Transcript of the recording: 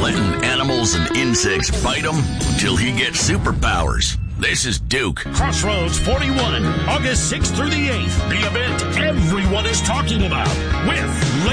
letting animals and insects bite him until he gets superpowers. This is Duke. Crossroads 41, August 6th through the 8th. The event everyone is talking about with